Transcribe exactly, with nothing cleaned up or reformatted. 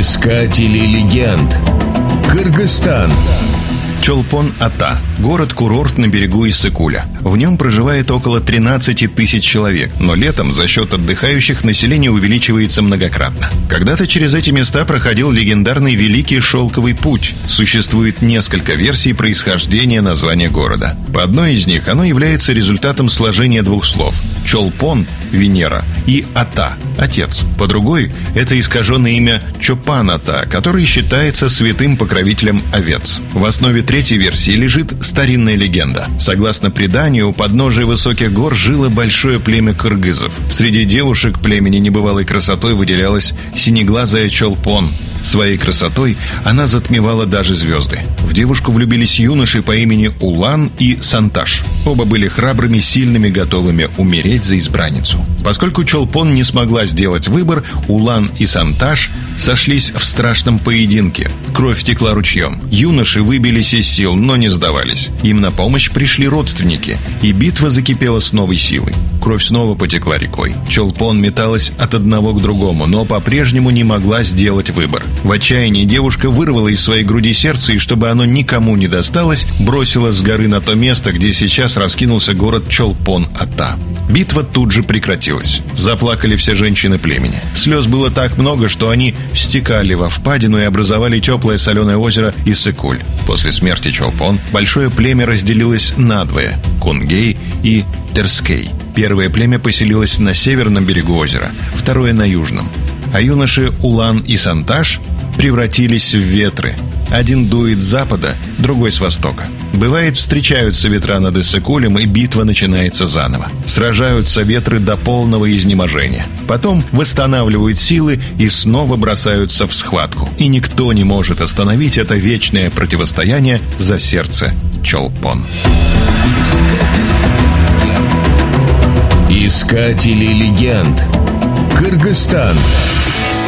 Искатели легенд. Кыргызстан. Чолпон-Ата – город-курорт на берегу Иссык-Куля. В нем проживает около тринадцати тысяч человек, но летом за счет отдыхающих население увеличивается многократно. Когда-то через эти места проходил легендарный Великий Шелковый путь. Существует несколько версий происхождения названия города. По одной из них оно является результатом сложения двух слов – Чолпон – Венера и Ата – Отец. По другой – это искаженное имя Чопан-Ата, который считается святым покровителем овец. В основе третьей версии лежит старинная легенда. Согласно преданию, у подножия высоких гор жило большое племя кыргызов. Среди девушек племени небывалой красотой выделялась синеглазая Чолпон. Своей красотой она затмевала даже звезды. В девушку влюбились юноши по имени Улан и Санташ. Оба были храбрыми, сильными, готовыми умереть за избранницу. Поскольку Чолпон не смогла сделать выбор, Улан и Санташ сошлись в страшном поединке. Кровь текла ручьем. Юноши выбились из сил, но не сдавались. Им на помощь пришли родственники, и битва закипела с новой силой. Кровь снова потекла рекой. Чолпон металась от одного к другому, но по-прежнему не могла сделать выбор. В отчаянии девушка вырвала из своей груди сердце, и чтобы оно никому не досталось, бросила с горы на то место, где сейчас раскинулся город Чолпон-Ата. Битва тут же прекратилась. Заплакали все женщины племени. Слез было так много, что они стекали во впадину и образовали теплое соленое озеро Иссык-Куль. После смерти Чолпон большое племя разделилось надвое – Кунгей и Терскей. Первое племя поселилось на северном берегу озера, второе – на южном. А юноши Улан и Санташ превратились в ветры. Один дует с запада, другой с востока. Бывает, встречаются ветра над Иссык-Кулем, и битва начинается заново. Сражаются ветры до полного изнеможения. Потом восстанавливают силы и снова бросаются в схватку. И никто не может остановить это вечное противостояние за сердце Чолпон. Искатели легенд. Кыргызстан.